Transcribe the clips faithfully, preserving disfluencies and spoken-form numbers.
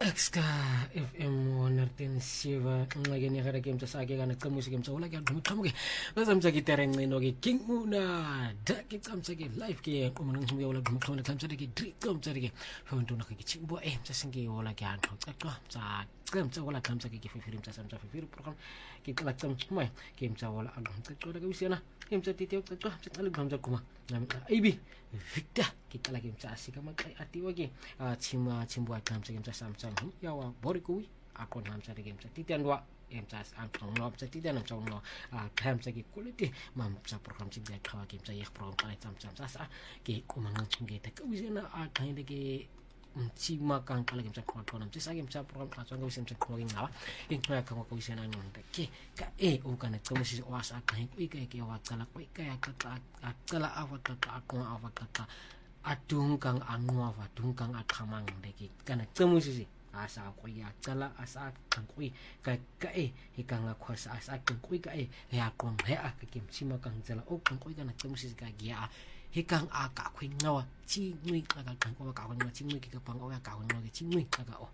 Exka F M one siva ngakeni yakara game tsake kana qamusi game tsola ke ngqhamuke bazamtsa ke terengcino ke king una da ke tsamtsa ke live ke qomana ngcumya wala ngxhona tsamtsa ke dri tsamtsa ke fawuntuna ke chimbo eh mtsasinge wala ke anqo xaxa tsa tsamtsa wala tsamtsa ke fifiri mtsa tsamtsa fifiri program ke qala tsamtsa ke mtsa wala angxoxola ke wisena ke mtsa titi xaxa mtsa ngxamtsa kuma ibi victor ke qala ke mtsa asika maqai atiwa ke chima chimbo tsamtsa ke mtsa samtsa yawa borikui akon hamsa de gemsa titianwa emsas angqong no mtsa titian mtsa no a khamsa ke quality mam mtsa program tsi ya qhawa ke mtsa yeh program qala tsamtsa mtsa ke kumanga ngcungeta ke wisena a qhaile ke mtsima kang qala ke mtsa qhawa qona mtsa ke mtsa program qhatswa ke wisena mtsa qhawa ke ngaba ingqoya ka ngwa ka wisena nqonda ke ka e o kana qomisi o asa qhain ku ika ke wa qala ku ika ya qaqa aqala awa qaqa aqwa awa qaqa atungkang anwa wa tungkang aqhamang ndeke kana qomisi asa ko ya qala asa qangqui ka ka e hikanga khwasa asa qangqui ka e ya qong he a ke mtsima kang tsela o qangqui kana qemusi ka gia hikang a ka khwi ngawa chi ngui ka ka qangqwa ka ka chi ngui ke ka panga ya ka ngwa ke chi ngui ka ka o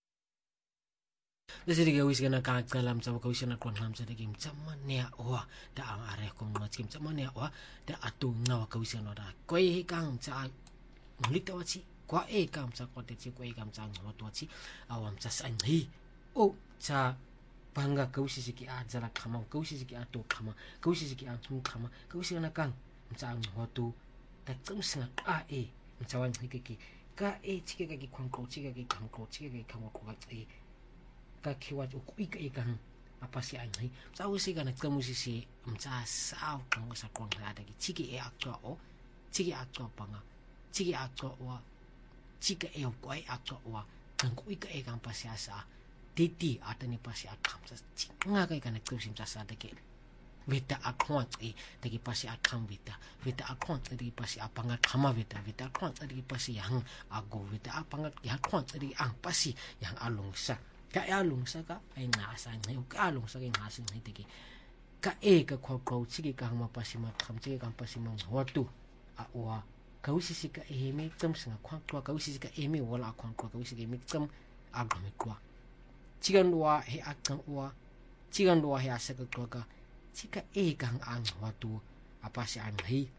lesedi ke wisena ka qala mtsa ka wisena qon hamtsa de ke mtsama ne o da are ko ngwa chi mtsama ne o da atu ngawa ka wisena da ko hikang tsa ngulita wachi kwa e kam tsa kote tsi kwa e kam tsa ngoto tsi awam tsa sangi o tsa banga kausi siki a jala khama kausi siki a to khama kausi siki a thum khama kausi na kang tsa ngoto ta tsamsna a e tsa wan hikiki ka e tsi ka ki khong ko tsi ka ki khong ko tsi ka ki khong ko ka tsi ka khiwa u ku ika ika apa si angi tsa usi kana tsamusi si mtsa sa kang sa kong la da ki tsi ki e akwa o tsi ki akwa banga tsi ki akwa wa chika e kwai akwa wa tangku ika e kan pasi asa titi atani pasi akam sa chinga kai kan eksim sa sa deke vita akon e deke pasi akam vita vita akon e deke pasi apanga khama vita vita akon e deke pasi yang ago vita apanga ya akon e deke ang pasi yang alungsa ka e alungsa ka ai ngasa ngai ka alungsa ke ngasa ngai deke ka e ka kho kho chiki ka ma pasi ma kham chiki ka pasi ma hotu a wa kausi sika emi tsam singa kwang kwa kausi sika emi wala kwang kwa kausi sika emi tsam agame kwa chigan wa he akang wa chigan wa he asaka kwa ka chika e kang ang watu apa si an hi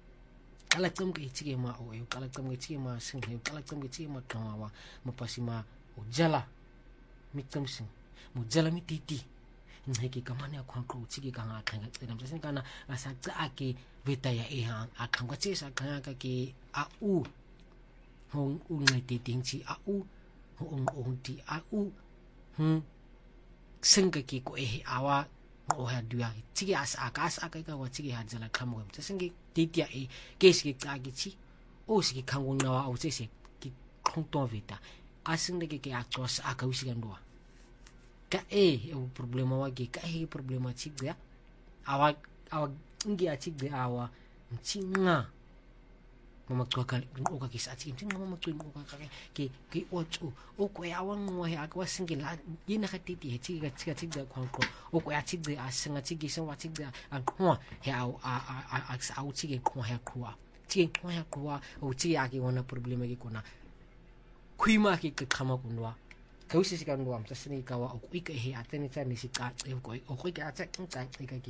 kala tsam ke chike ma o e kala tsam ke chike ma sing he kala tsam ke chike ma twa wa mapasi ma ujala mi tsam sing mujala mi titi ngeke kamane kwang kwa chike kang akang tsena mtsen kana asa tsa ake vita ya e hang akang ka chesa kanga ka ke a u hong u ngai ti ting chi a u hong ong ti a u hm senga ki ko e awa o ha dua chi as akas akai ka wa chi ha jala kham gam sengi ti tia e ke ski ka gi chi o ski khang ung na wa o se se ki khong to vita asing de ke a tos aka usi kan doa ka e o problema wa ke ka e problema chi ga awa awa ngi a chi ga awa mchinga mama toka o ka kisa chi mchinga mama tu o ka ke ke o chu o ko ya wan wa ya ka singi la yina ka titi he chi ga chi ga chi ga kwang ko o ko ya chi ga asinga chi gi wa chi ga a ko he a a a a o chi ge ko he ko chi ko he ko o chi ya ke wana problema ke kona kuima ke khama kunwa kausi sika ndo am tsini ka wa o ku ika he ateni tsani sika e ko o ko ika tsa tsa ika ki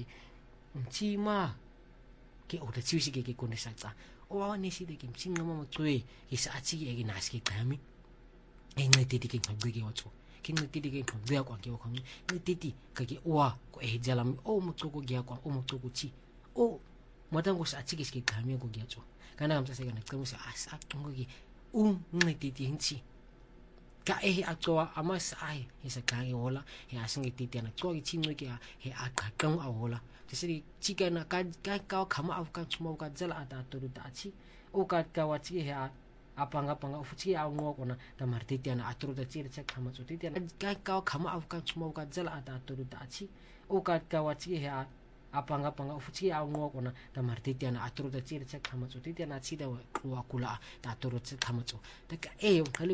mchima ke o da tsusi ke ke kone sa tsa o wa ne si de ki mchinga mama tswe ki sa chi ke na ski kami e ngai titi ke ngwe ke wa tso ke ngai titi ke ngwe kwa ke wa kami ngai titi ka ke wa ko e jala mi o mo tsoko gya kwa o mo tsoko chi o matango sa chi ke ski kami ko gya tso kana am tsa se kana tsamusi asa ngo ki um ngai titi hinchi ka e atwa amas ai isa kangi hola he asingi titi na twa ki chinwe ke he akakang a hola tisiri chika na ka ka ka khama af ka chuma ka jala ata toru ta chi o ka ka wa chi he apanga panga uchi a ngo kona ta mar titi na atru ta chi cha khama chu titi na ka ka khama af ka chuma ka jala ata toru ta chi o ka ka wa chi he apanga panga uchi a ngo kona ta mar titi na atru ta chi cha khama chu titi na chi da wa kula ta toru cha khama chu ta ka e